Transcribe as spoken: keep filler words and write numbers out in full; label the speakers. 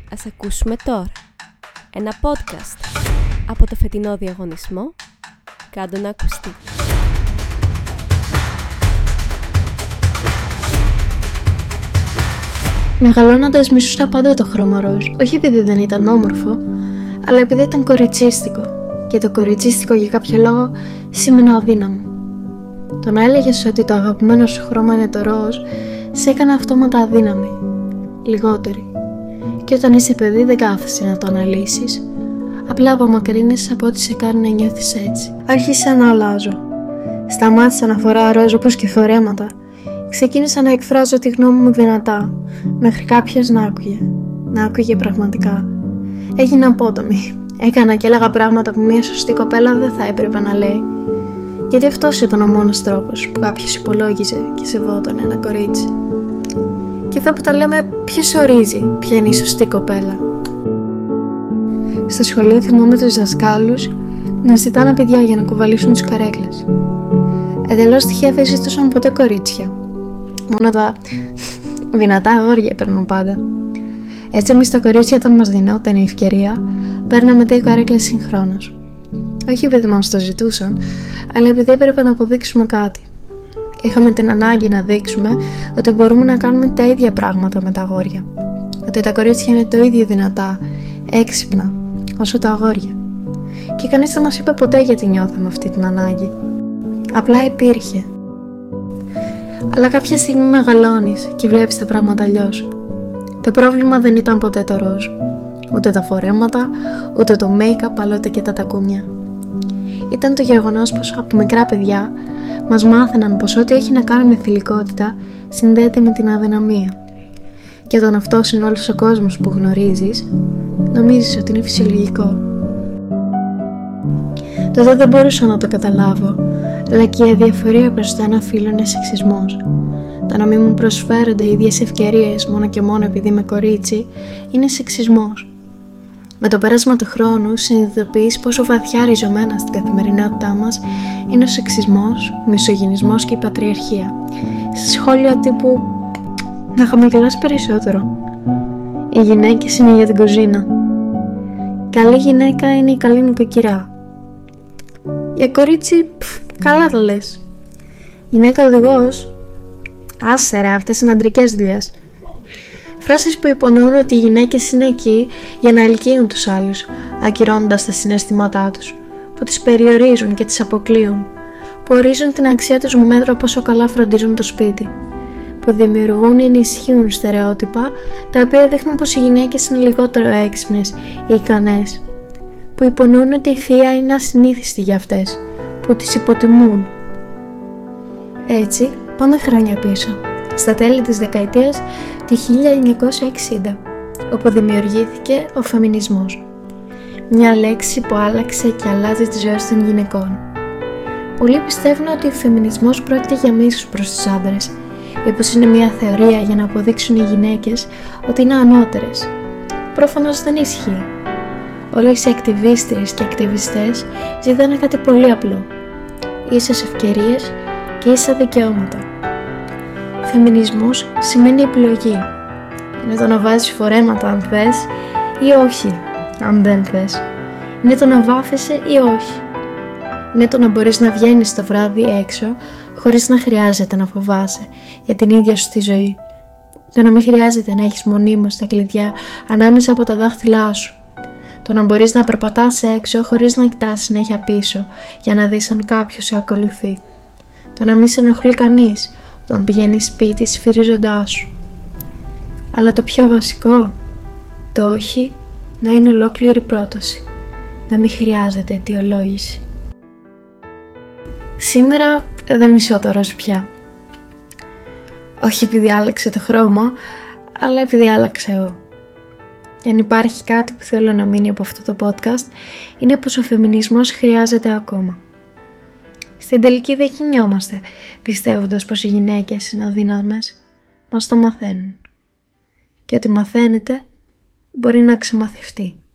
Speaker 1: Ας ακούσουμε τώρα ένα podcast από το φετινό διαγωνισμό «Κάντο να ακουστεί».
Speaker 2: Μεγαλώνοντας μισούσα πάντα το χρώμα ροζ, όχι επειδή δεν ήταν όμορφο, αλλά επειδή ήταν κοριτσίστικο και το κοριτσίστικο για κάποιο λόγο σήμαινε αδύναμο. Το να έλεγες ότι το αγαπημένο σου χρώμα είναι το ροζ, σε έκανε αυτόματα αδύναμη, λιγότερη. Και όταν είσαι παιδί δεν κάθεσαι να το αναλύσεις, απλά απομακρύνεσαι από ό,τι σε κάνει να νιώθεις έτσι. Άρχισα να αλλάζω. Σταμάτησα να φοράω ροζ όπως και φορέματα. Ξεκίνησα να εκφράζω τη γνώμη μου δυνατά, μέχρι κάποιος να άκουγε. Να άκουγε πραγματικά. Έγινα απότομη. Έκανα και έλεγα πράγματα που μια σωστή κοπέλα δεν θα έπρεπε να λέει. Γιατί αυτός ήταν ο μόνος τρόπος που κάποιος υπολόγιζε και σεβόταν ένα κορίτσι. Και εδώ που τα λέμε, ποιος ορίζει ποια είναι η σωστή κοπέλα. Στο σχολείο θυμόμαι τους δασκάλους να ζητάνε παιδιά για να κουβαλήσουν τις καρέκλες. Εντελώς τυχαία δεν ζητούσαν ποτέ κορίτσια. Μόνο τα δυνατά αγόρια παίρνουν πάντα. Έτσι εμείς τα κορίτσια, όταν μας δινόταν η ευκαιρία, παίρναμε δύο καρέκλες συγχρόνως. Όχι επειδή μας το ζητούσαν, αλλά επειδή έπρεπε να αποδείξουμε κάτι. Είχαμε την ανάγκη να δείξουμε ότι μπορούμε να κάνουμε τα ίδια πράγματα με τα αγόρια. Ότι τα κορίτσια είναι το ίδιο δυνατά, έξυπνα, όσο τα αγόρια. Και κανείς δεν μας είπε ποτέ γιατί νιώθαμε αυτή την ανάγκη. Απλά υπήρχε. Αλλά κάποια στιγμή μεγαλώνεις και βλέπεις τα πράγματα αλλιώς. Το πρόβλημα δεν ήταν ποτέ το ροζ. Ούτε τα φορέματα, ούτε το make-up, αλλά ούτε και τα τακούνια. Ήταν το γεγονός πως από μικρά παιδιά μας μάθαιναν πως ό,τι έχει να κάνει με θηλυκότητα συνδέεται με την αδυναμία. Και όταν αυτός είναι όλος ο κόσμος που γνωρίζεις, νομίζεις ότι είναι φυσιολογικό. Τότε δεν μπορούσα να το καταλάβω, αλλά και η αδιαφορία προς το ένα φύλο είναι σεξισμός. Το να μην μου προσφέρονται οι ίδιες ευκαιρίες μόνο και μόνο επειδή είμαι κορίτσι είναι σεξισμός. Με το πέρασμα του χρόνου συνειδητοποιείς πόσο βαθιά ριζωμένα στην καθημερινότητά μας είναι ο σεξισμός, ο μισογυνισμός και η πατριαρχία. Σε σχόλια τύπου να χαμογελάς περισσότερο. Οι γυναίκες είναι για την κουζίνα. Καλή γυναίκα είναι η καλή νοικοκυρά. Για κορίτσι, πφ, καλά το λες. Γυναίκα οδηγός, άσε ρε, αυτές είναι αντρικές δουλειές. Φράσεις που υπονοούν ότι οι γυναίκες είναι εκεί για να ελκύουν τους άλλους, ακυρώνοντας τα συναισθήματά τους, που τις περιορίζουν και τις αποκλείουν, που ορίζουν την αξία τους με μέτρο πόσο καλά φροντίζουν το σπίτι, που δημιουργούν ή ενισχύουν στερεότυπα τα οποία δείχνουν πως οι γυναίκες είναι λιγότερο έξυπνες ή ικανές, που υπονοούν ότι η θεία είναι ασυνήθιστη για αυτές, που τις υποτιμούν. Έτσι, πάμε χρόνια πίσω, στα τέλη της δεκαετίας του χίλια εννιακόσια εξήντα, όπου δημιουργήθηκε ο φεμινισμός. Μια λέξη που άλλαξε και αλλάζει τις ζωές των γυναικών. Πολλοί πιστεύουν ότι ο φεμινισμός πρόκειται για μίσος προς τους άντρες, ή πως είναι μια θεωρία για να αποδείξουν οι γυναίκες ότι είναι ανώτερες. Προφανώς δεν ισχύει. Όλες οι ακτιβίστριες και ακτιβιστές ζητάνε κάτι πολύ απλό: ίσες ευκαιρίες και ίσα δικαιώματα. Φεμινισμός σημαίνει επιλογή. Είναι το να βάζεις φορέματα αν θες ή όχι αν δεν θες. Είναι το να βάφεσαι ή όχι. Είναι το να μπορείς να βγαίνεις το βράδυ έξω χωρίς να χρειάζεται να φοβάσαι για την ίδια σου τη ζωή. Το να μην χρειάζεται να έχεις μονίμως τα κλειδιά ανάμεσα από τα δάχτυλά σου. Το να μπορείς να περπατάς έξω χωρίς να κοιτάς συνέχεια πίσω για να δεις αν κάποιος σε ακολουθεί. Το να μην σε ενοχλεί κανείς όταν πηγαίνεις σπίτι σφυρίζοντάς σου. Αλλά το πιο βασικό, το όχι, να είναι ολόκληρη πρόταση. Να μην χρειάζεται αιτιολόγηση. Σήμερα δεν μισώ το ροζ πια. Όχι επειδή άλλαξε το χρώμα, αλλά επειδή άλλαξε εγώ. Και αν υπάρχει κάτι που θέλω να μείνει από αυτό το podcast, είναι πως ο φεμινισμός χρειάζεται ακόμα. Στην τελική δεν κινιόμαστε πιστεύοντας πως οι γυναίκες είναι αδύναμες. Μας το μαθαίνουν. Και ότι μαθαίνετε μπορεί να ξεμαθευτεί.